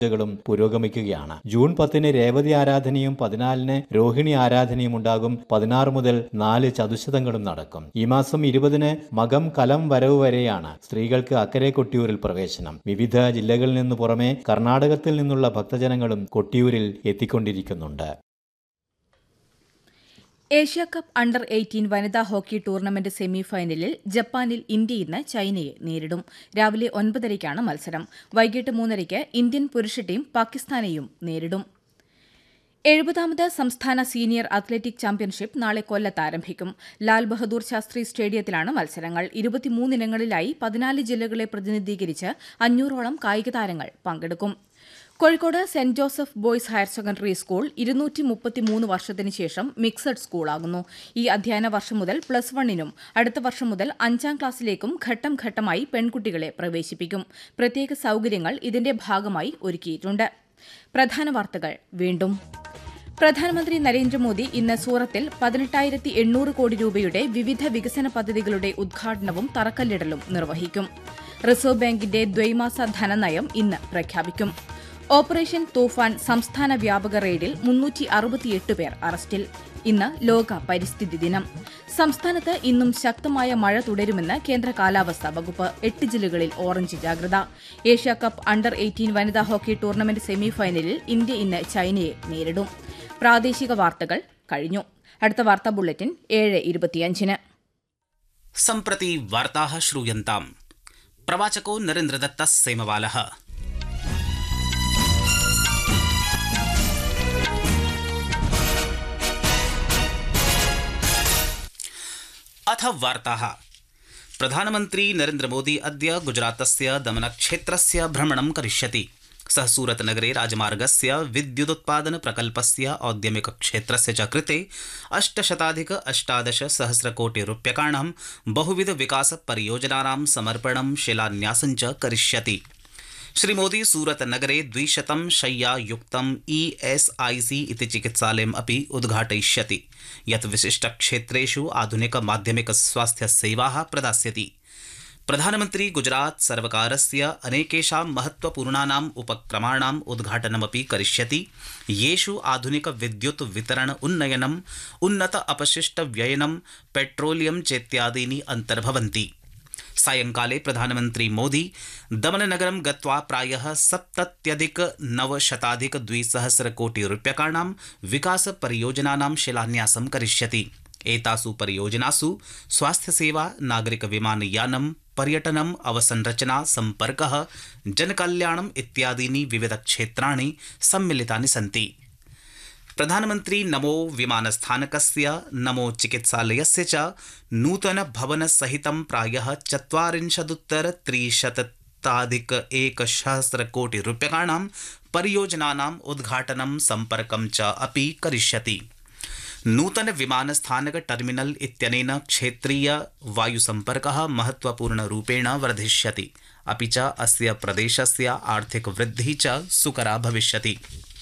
കളും പുരോഗമിക്കുകയാണ്. ജൂൺ 10 രേവതി ആരാധനയും 14 രോഹിണി ആരാധനയും ഉണ്ടാകും. 16 മുതൽ 4 ചതുശതങ്ങളും നടക്കും. ഈ മാസം 20 മകം കലം വരവ് വരെയാണ് സ്ത്രീകൾക്ക് അക്കരെ കൊട്ടിയൂരിൽ പ്രവേശനം. വിവിധ ജില്ലകളിൽ നിന്ന് പുറമെ കർണാടകത്തിൽ നിന്നുള്ള ഭക്തജനങ്ങളും കൊട്ടിയൂരിൽ എത്തിക്കൊണ്ടിരിക്കുന്നുണ്ട്. ഏഷ്യ കപ്പ് അണ്ടർ 18 വനിതാ ഹോക്കി ടൂർണമെന്റ് സെമി ഫൈനലിൽ ജപ്പാനിൽ ഇന്ത്യ ഇന്ന് ചൈനയെ നേരിടും. രാവിലെ 9:30 മത്സരം. വൈകിട്ട് 3:30 ഇന്ത്യൻ പുരുഷ ടീം പാകിസ്ഥാനെയും നേരിടും. 70ാമത് സംസ്ഥാന സീനിയർ അത്ലറ്റിക് ചാമ്പ്യൻഷിപ്പ് നാളെ കൊല്ലത്ത് ആരംഭിക്കും. ലാൽ ബഹദൂർ ശാസ്ത്രി സ്റ്റേഡിയത്തിലാണ് മത്സരങ്ങൾ. 23 ഇനങ്ങളിലായി 14 ജില്ലകളെ പ്രതിനിധീകരിച്ച് 500ഓളം കായിക താരങ്ങൾ പങ്കെടുക്കും. Kozhikode saint Joseph boys higher secondary school 233 വർഷത്തിന് ശേഷം മിക്സഡ് സ്കൂളാകുന്നു. ഈ അധ്യയന വർഷം മുതൽ പ്ലസ് 1നും അടുത്ത വർഷം മുതൽ 5ാം ക്ലാസ്സിലേക്കും ഘട്ടം ഘട്ടമായി പെൺകുട്ടികളെ പ്രവേശിപ്പിക്കും. പ്രത്യേക സൌകര്യങ്ങൾ ഇതിന്റെ ഭാഗമായി ഒരുക്കിയിട്ടുണ്ട്. പ്രധാന വാർത്തകൾ വീണ്ടും. പ്രധാനമന്ത്രി നരേന്ദ്രമോദി ഇന്ന് സൂറത്തിൽ 18,800 കോടി രൂപയുടെ വിവിധ വികസന പദ്ധതികളുടെ ഉദ്ഘാടനവും തറക്കല്ലിടലും നിർവഹിക്കും. റിസർവ് ബാങ്കിന്റെ ദ്വൈമാസ ധനനയം ഇന്ന് പ്രഖ്യാപിക്കും. ഓപ്പറേഷൻ തൂഫാൻ സംസ്ഥാന വ്യാപക റെയ്ഡിൽ 368 പേർ അറസ്റ്റിൽ. ഇന്ന് ലോക പരിസ്ഥിതി ദിനം. സംസ്ഥാനത്ത് ഇന്നും ശക്തമായ മഴ തുടരുമെന്ന് കേന്ദ്ര കാലാവസ്ഥാ വകുപ്പ്. 8 ജില്ലകളിൽ ഓറഞ്ച് ജാഗ്രത. ഏഷ്യ കപ്പ് അണ്ടർ 18 വനിതാ ഹോക്കി ടൂർണമെന്റ് സെമി ഫൈനലിൽ ഇന്ത്യ ഇന്ന് ചൈനയെ നേരിടും. പ്രാദേശിക വാർത്തകൾ കഴിഞ്ഞു. അടുത്ത വാർത്താ ബുള്ളറ്റിൻ 7:25. सम्प्रति वार्ताः श्रूयन्ताम्. प्रवाचको नरेन्द्रदत्तः सेमवालः. अथ वार्ताः. प्रधानमन्त्री नरेन्द्रमोदी अद्य गुजरातस्य दमनक्षेत्रस्य भ्रमणं करिष्यति. सः सूरतनगरे राजमार्गस्य विद्युदुत्पादन प्रकल्पस्य औद्यमिकक्षेत्रस्य च कृते 818 कोटि रूप्यकाणां बहुविध विकास परियोजनानां समर्पणं शिलान्यासं च करिष्यति. श्रीमोदी सूरतनगरे 200 शय्यायुक्तं ESIC इति चिकित्सालयम् अपि उद्घाटयिष्यति, यत् विशिष्टक्षेत्रेषु आधुनिक माध्यमिक स्वास्थ्य सेवाः प्रदास्यति. प्रधानमन्त्री गुजरात सर्वकारस्य अनेकेषां महत्वपूर्णानाम् उपक्रमाणाम् उद्घाटनमपि करिष्यति, येषु आधुनिक विद्युत् वितरण उन्नयनम्, उन्नत अपशिष्ट व्ययनं, पेट्रोलियम चेत्यादीनि अन्तर्भवन्ति. सायंकाले प्रधानमन्त्री मोदी दमननगरं गत्वा प्रायः 70,900 कोटि रूप्यकाणां विकास परियोजनानां शिलान्यासं करिष्यति. एतासु परियोजनासु स्वास्थ्यसेवा, नागरिक विमानयानं, पर्यटनम्, अवसंरचना, सम्पर्कः, जनकल्याणम् इत्यादीनि विविध क्षेत्राणि सम्मिलितानि सन्ति. प्रधानमन्त्री नमो विमानस्थानकस्य, नमो चिकित्सालयस्य च नूतन भवन सहितं प्रायः 40,300 कोटि रूप्यकाणां परियोजनानाम् उद्घाटनं, सम्पर्कं च अपि करिष्यति. नूतन विमानस्थानक टर्मिनल इत्यनेन क्षेत्रीय वायुसम्पर्कः महत्वपूर्णरूपेण वर्धिष्यति, अपि च अस्य प्रदेशस्य आर्थिक वृद्धिः च सुकरा भविष्यति.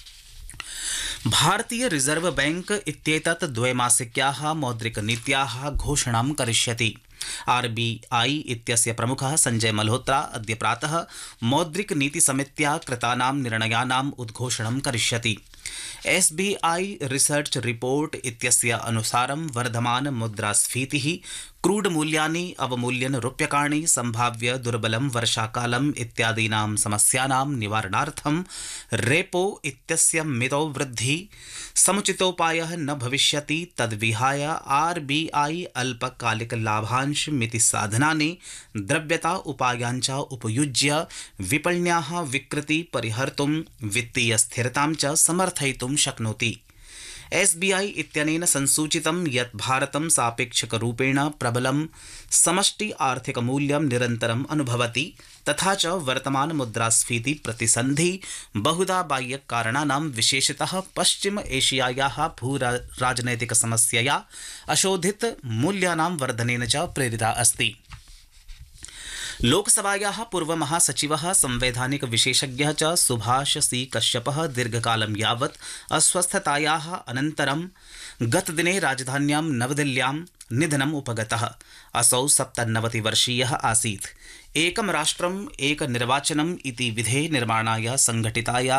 भारतीय रिजर्व बैंक इत्येतत् द्वैमासिक्याः मौद्रिकनीत्याः घोषणां करिष्यति. RBI इत्यस्य प्रमुखः संजय मल्होत्रा अद्य प्रातः मौद्रिकनीतिसमित्या कृतानां निर्णयानाम् उद्घोषणं करिष्यति. SBI रिसर्च रिपोर्ट इत्यस्य अनुसारं वर्धमान मुद्रास्फीतिः, क्रूड मूल्यानि अवमूल्यन रूप्यकाणि, संभाव्य दुर्बलं वर्षाकालम् इत्यादीनां समस्यानां निवारणार्थं रेपो इत्यस्य मितौ वृद्धि समुचितोपायः न भविष्यति. तद्विहाय RBI अल्पकालिक लाभांश मिति साधनानि, द्रव्यता उपायाञ्च उपयुज्य विपण्याः विकृति परिहर्तुं वित्तीय स्थिरतां च समर्थयितुं शक्नोति. SBI इत्यनेन संसूचितं यत् भारतं सापेक्षिकरूपेण प्रबलं समष्टि आर्थिकमूल्यं निरन्तरम् अनुभवति, तथा च वर्तमान मुद्रास्फीति प्रतिसन्धि बहुधा बाह्यकारणानां, विशेषतः पश्चिम एशियायाः भूराजनैतिक समस्यया अशोधित मूल्यानां वर्धनेन च प्रेरिता अस्ति. लोकसभायाः पूर्वमहासचिवः संवैधानिक विशेषज्ञः च सुभाष सी कश्यपः दीर्घकालं यावत् अस्वस्थतायाः अनन्तरं गतदिने राजधान्यां नवदिल्ल्यां निधनम् उपगतः। असौ 97 वर्षीयः आसीत्। एकं राष्ट्रम् एक निर्वाचनम् इति विधेः निर्माणाय संघटिताया